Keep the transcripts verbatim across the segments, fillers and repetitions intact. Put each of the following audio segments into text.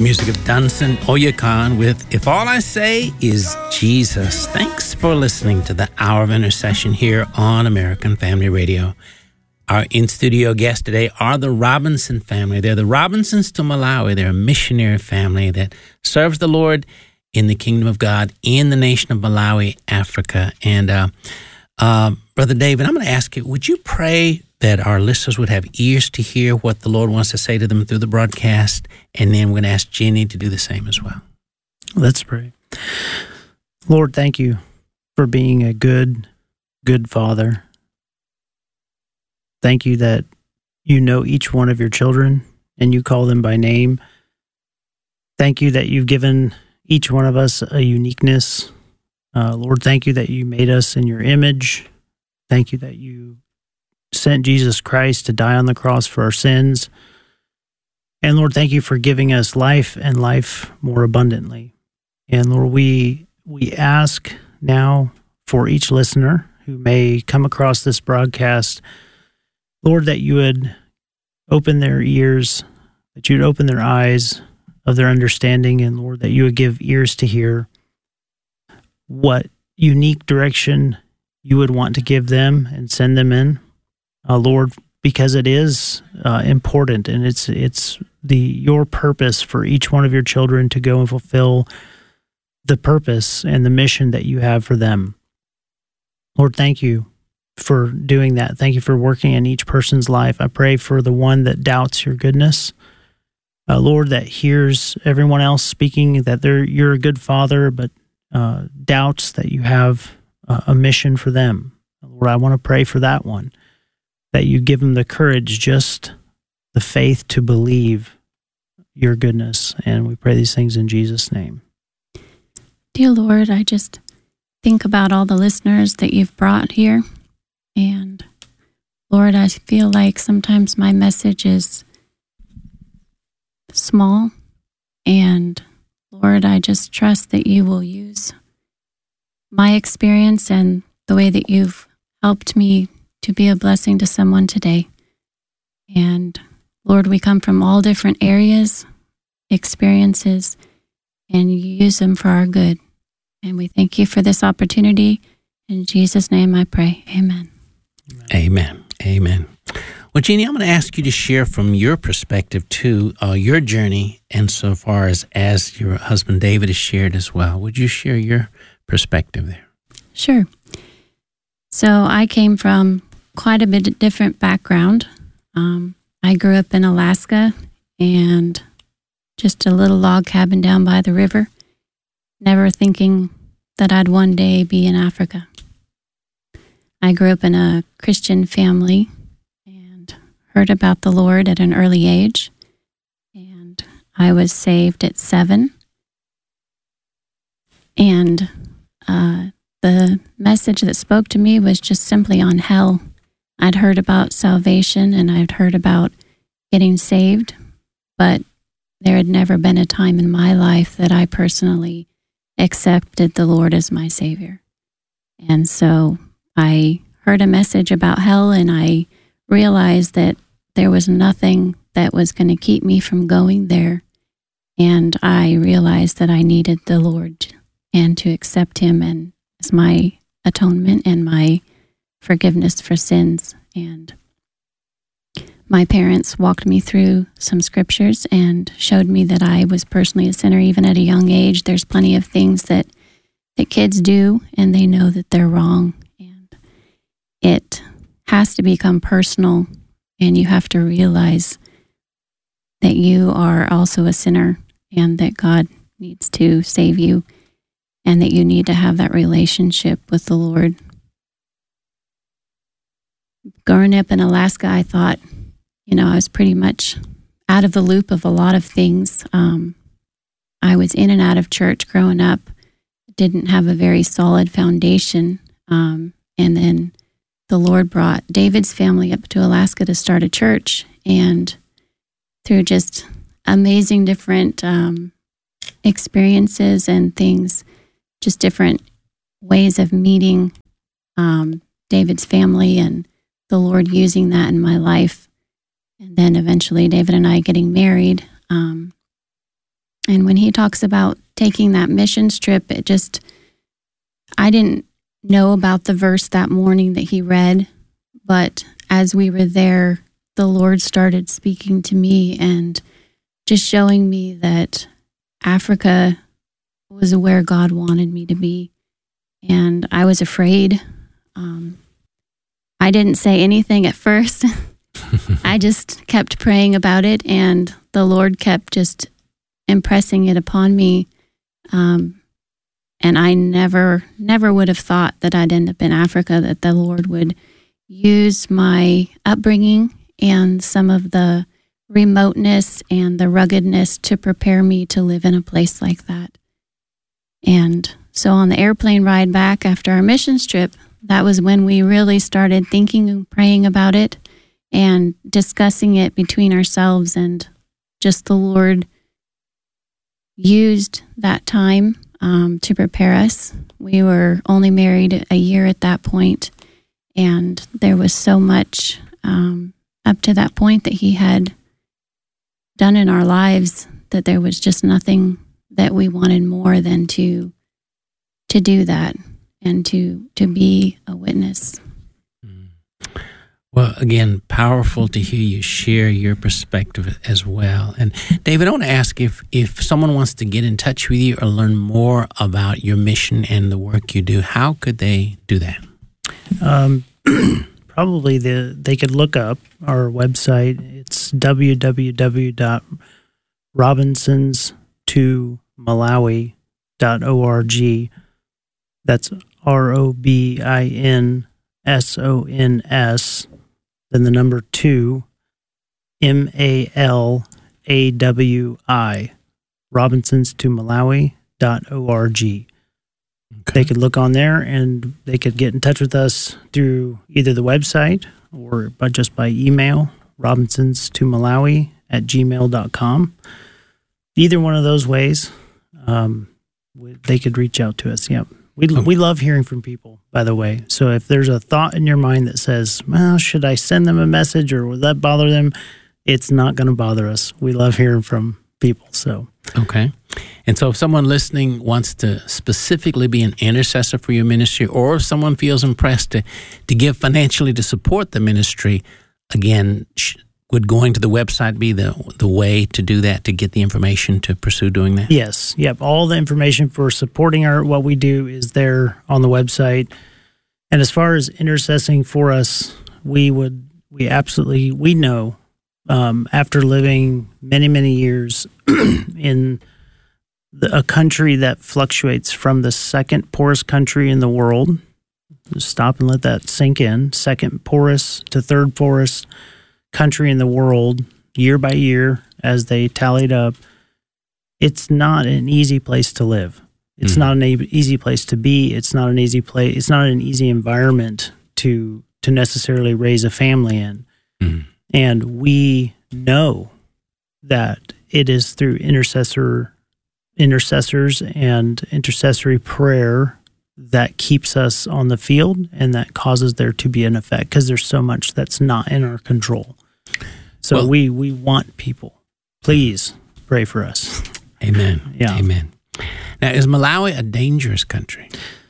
Music of Dunson Oyekan with If All I Say Is Jesus. Thanks for listening to the Hour of Intercession here on American Family Radio. Our in-studio guests today are the Robinson family. They're the Robinsons to Malawi. They're a missionary family that serves the Lord in the kingdom of God in the nation of Malawi, Africa. And uh, uh, Brother David, I'm going to ask you, would you pray that our listeners would have ears to hear what the Lord wants to say to them through the broadcast? And then we're going to ask Jenny to do the same as well. Let's pray. Lord, thank you for being a good, good Father. Thank you that you know each one of your children and you call them by name. Thank you that you've given each one of us a uniqueness. Uh, Lord, thank you that you made us in your image. Thank you that you sent Jesus Christ to die on the cross for our sins. And Lord, thank you for giving us life and life more abundantly. And Lord, we we ask now for each listener who may come across this broadcast, Lord, that you would open their ears, that you'd open their eyes of their understanding, and Lord, that you would give ears to hear what unique direction you would want to give them and send them in. Uh, Lord, because it is uh, important, and it's it's the your purpose for each one of your children to go and fulfill the purpose and the mission that you have for them. Lord, thank you for doing that. Thank you for working in each person's life. I pray for the one that doubts your goodness, uh, Lord, that hears everyone else speaking that they're you're a good Father, but uh, doubts that you have uh, a mission for them. Lord, I want to pray for that one, that you give them the courage, just the faith to believe your goodness. And we pray these things in Jesus' name. Dear Lord, I just think about all the listeners that you've brought here. And Lord, I feel like sometimes my message is small. And Lord, I just trust that you will use my experience and the way that you've helped me to be a blessing to someone today. And Lord, we come from all different areas, experiences, and you use them for our good. And we thank you for this opportunity. In Jesus' name I pray. Amen. Amen. Amen. Well, Jeannie, I'm going to ask you to share from your perspective, too, uh, your journey, and so far as, as your husband David has shared as well. Would you share your perspective there? Sure. So I came from quite a bit different background. Um, I grew up in Alaska and just a little log cabin down by the river, never thinking that I'd one day be in Africa. I grew up in a Christian family and heard about the Lord at an early age, and I was saved at seven. And uh, the message that spoke to me was just simply on hell. I'd heard about salvation and I'd heard about getting saved, but there had never been a time in my life that I personally accepted the Lord as my Savior. And so I heard a message about hell, and I realized that there was nothing that was going to keep me from going there. And I realized that I needed the Lord and to accept him and as my atonement and my forgiveness for sins. And my parents walked me through some scriptures and showed me that I was personally a sinner even at a young age. There's plenty of things that, that kids do, and they know that they're wrong. And it has to become personal, and you have to realize that you are also a sinner and that God needs to save you and that you need to have that relationship with the Lord. Growing up in Alaska, I thought, you know, I was pretty much out of the loop of a lot of things. Um, I was in and out of church growing up, didn't have a very solid foundation. Um, and then the Lord brought David's family up to Alaska to start a church. And through just amazing different um, experiences and things, just different ways of meeting um, David's family and the Lord using that in my life. And then eventually David and I getting married. Um, And when he talks about taking that missions trip, it just, I didn't know about the verse that morning that he read, but as we were there, the Lord started speaking to me and just showing me that Africa was where God wanted me to be. And I was afraid. Um, I didn't say anything at first. I just kept praying about it, and the Lord kept just impressing it upon me. Um, and I never, never would have thought that I'd end up in Africa, that the Lord would use my upbringing and some of the remoteness and the ruggedness to prepare me to live in a place like that. And so on the airplane ride back after our missions trip, that was when we really started thinking and praying about it and discussing it between ourselves, and just the Lord used that time um, to prepare us. We were only married a year at that point, and there was so much um, up to that point that he had done in our lives that there was just nothing that we wanted more than to to do that and to to be a witness. Well, again, powerful to hear you share your perspective as well. And David, I want to ask if, if someone wants to get in touch with you or learn more about your mission and the work you do, how could they do that? Um, probably the they could look up our website. It's w w w dot robinsons to malawi dot org. That's R O B I N S O N S, then the number two, M A L A W I, robinsons to malawi dot org. Okay. They could look on there, and they could get in touch with us through either the website or by just by email, robinsons to malawi at gmail dot com. Either one of those ways, um, they could reach out to us. Yep. We we love hearing from people, by the way. So if there's a thought in your mind that says, well, should I send them a message or will that bother them? It's not going to bother us. We love hearing from people. So okay. And so if someone listening wants to specifically be an intercessor for your ministry, or if someone feels impressed to, to give financially to support the ministry, again, sh- would going to the website be the the way to do that, to get the information to pursue doing that? Yes. Yep. All the information for supporting our what we do is there on the website. And as far as intercessing for us, we would we absolutely we know um, after living many many years in the, a country that fluctuates from the second poorest country in the world. Just stop and let that sink in. Second poorest to third poorest country in the world, year by year, as they tallied up. It's not an easy place to live. It's mm-hmm. not an easy place to be. It's not an easy place. It's not an easy environment to to necessarily raise a family in. Mm-hmm. And we know that it is through intercessor intercessors and intercessory prayer that keeps us on the field and that causes there to be an effect, because there's so much that's not in our control. So well, we, we want people. Please pray for us. Amen. Yeah. Amen. Now, is Malawi a dangerous country?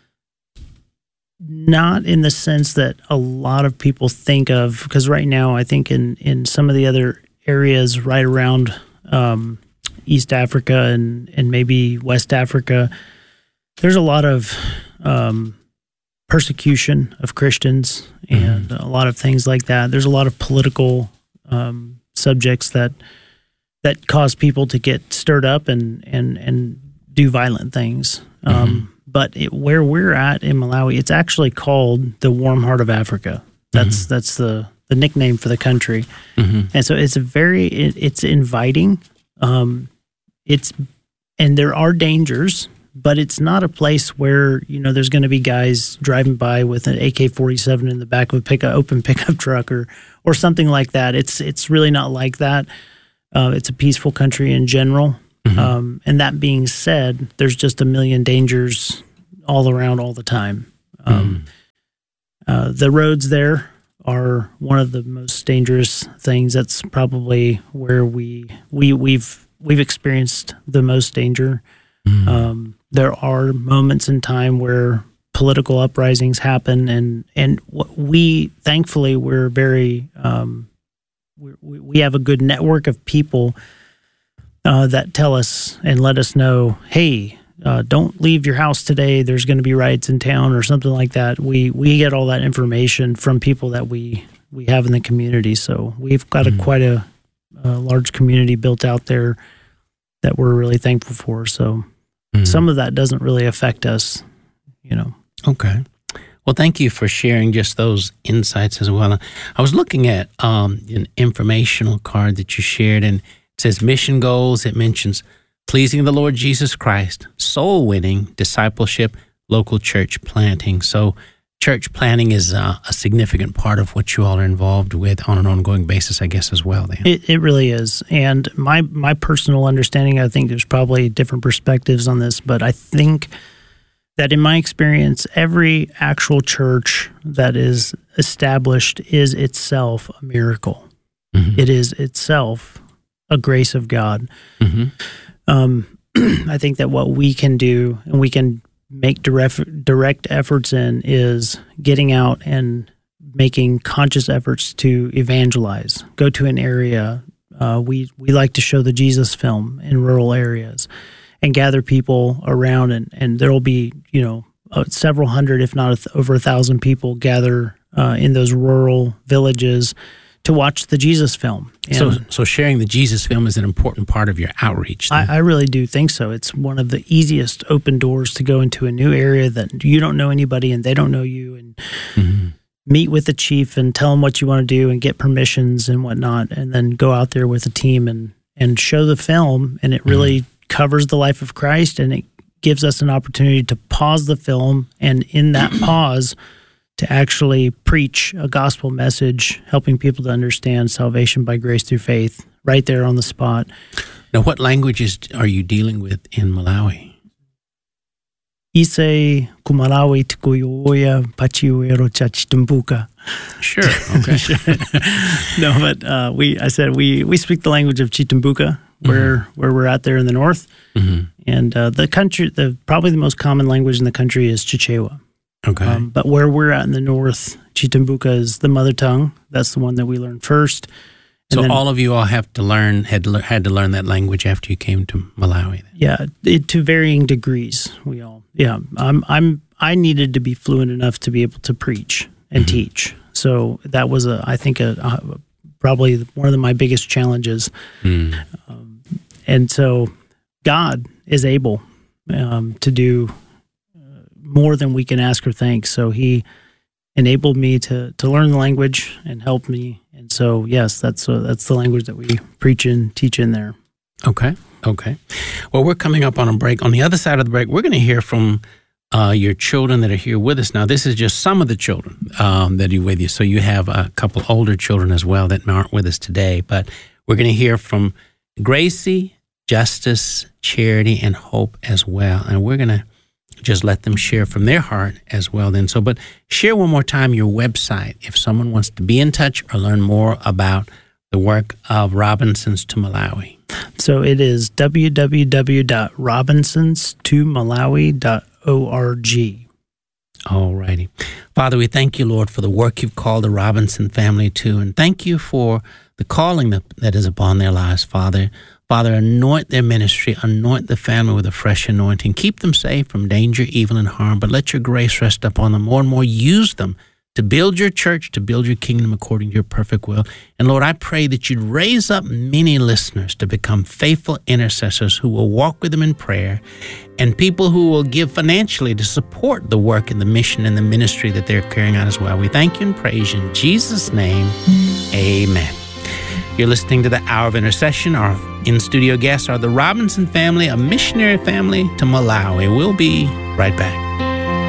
Not in the sense that a lot of people think of, because right now I think in, in some of the other areas right around um, East Africa and, and maybe West Africa, there's a lot of um, persecution of Christians and mm-hmm. a lot of things like that. There's a lot of political um, subjects that that cause people to get stirred up and and, and do violent things. Mm-hmm. Um, but it, where we're at in Malawi, it's actually called the warm heart of Africa. That's mm-hmm. that's the, the nickname for the country. Mm-hmm. And so it's a very it, it's inviting. Um, it's and there are dangers. But it's not a place where, you know, there's going to be guys driving by with an A K forty-seven in the back of a pickup, open pickup truck or or something like that. It's it's really not like that. Uh, it's a peaceful country in general. Mm-hmm. Um, and that being said, there's just a million dangers all around all the time. Um, mm-hmm. uh, the roads there are one of the most dangerous things. That's probably where we we we've we've experienced the most danger. Mm. Um, there are moments in time where political uprisings happen, and and we thankfully we're very um, we we have a good network of people uh, that tell us and let us know, hey, uh, don't leave your house today. There's going to be riots in town or something like that. We we get all that information from people that we we have in the community. So we've got mm. a quite a, a large community built out there that we're really thankful for. So mm. some of that doesn't really affect us, you know. Okay. Well, thank you for sharing just those insights as well. I was looking at um, an informational card that you shared, and it says mission goals. It mentions pleasing the Lord Jesus Christ, soul winning, discipleship, local church planting. So church planting is uh, a significant part of what you all are involved with on an ongoing basis, I guess, as well. Then. It, it really is. And my, my personal understanding, I think there's probably different perspectives on this, but I think that in my experience, every actual church that is established is itself a miracle. Mm-hmm. It is itself a grace of God. Mm-hmm. Um, I think that what we can do, and we can make direct, direct efforts in, is getting out and making conscious efforts to evangelize. Go to an area. Uh, we, we like to show the Jesus film in rural areas and gather people around, and, and there will be, you know, uh, several hundred, if not a th- over a thousand people gather uh, in those rural villages to watch the Jesus film. And so, so sharing the Jesus film is an important part of your outreach. I, I really do think so. It's one of the easiest open doors to go into a new area that you don't know anybody and they don't know you, and mm-hmm. meet with the chief and tell them what you want to do and get permissions and whatnot, and then go out there with a team and, and show the film. And it really mm-hmm. covers the life of Christ, and it gives us an opportunity to pause the film, and in that pause to actually preach a gospel message, helping people to understand salvation by grace through faith right there on the spot. Now, what languages are you dealing with in Malawi? Ise kumalawi tikuyoya pachiwero chachitumbuka. Sure. Okay. No, but uh, we I said we, we speak the language of Chitumbuka, where mm-hmm. where we're at there in the north, mm-hmm. and uh, the country the probably the most common language in the country is Chichewa. Okay. Um, but where we're at in the north, Chitumbuka is the mother tongue. That's the one that we learned first. And so then, all of you all have to learn had to, had to learn that language after you came to Malawi. Then. Yeah, it, to varying degrees. We all yeah. I'm I'm I needed to be fluent enough to be able to preach and mm-hmm. teach. So that was a I think a, a probably one of the, my biggest challenges. Mm. Um, and so God is able um, to do more than we can ask or thank. So he enabled me to, to learn the language and help me. And so, yes, that's uh, that's the language that we preach and teach in there. Okay. Okay. Well, we're coming up on a break. On the other side of the break, we're going to hear from uh, your children that are here with us. Now, this is just some of the children um, that are with you. So you have a couple older children as well that aren't with us today. But we're going to hear from Gracie, Justice, Charity, and Hope as well. And we're going to just let them share from their heart as well then. So, but share one more time your website if someone wants to be in touch or learn more about the work of Robinsons to Malawi. So it is w w w dot robinsons to malawi dot org. All righty. Father, we thank you, Lord, for the work you've called the Robinson family to, and thank you for the calling that, that is upon their lives, Father. Father, anoint their ministry, anoint the family with a fresh anointing. Keep them safe from danger, evil, and harm, but let your grace rest upon them more and more. Use them to build your church, to build your kingdom according to your perfect will. And Lord, I pray that you'd raise up many listeners to become faithful intercessors who will walk with them in prayer, and people who will give financially to support the work and the mission and the ministry that they're carrying out as well. We thank you and praise you in Jesus' name. Amen. You're listening to the Hour of Intercession. Our in-studio guests are the Robinson family, a missionary family to Malawi. We'll be right back.